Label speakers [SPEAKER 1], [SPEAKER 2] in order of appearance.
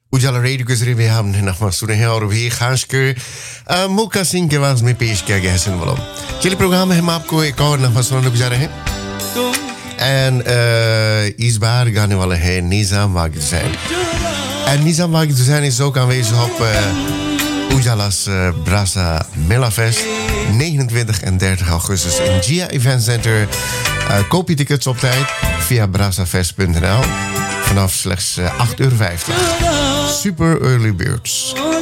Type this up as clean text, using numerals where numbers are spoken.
[SPEAKER 1] उजाला रेडियो के जरिए हमने नगमा सुने हैं और भी खासकर मुक्का सिंह के आवाज में पेश किया गया है। सुन बोलो, चलिए प्रोग्राम में हम आपको एक और नगमा सुनाने जा रहे हैं एंड इस बार गाने वाला है Nizam Wagid Hussein. En Nizam Wagid Hussein is ook aanwezig op Ujala's Brasa Melafest 29 en 30 augustus in Gia Event Center. Koop je tickets op tijd via brasafest.nl vanaf slechts €8,50. Super early birds.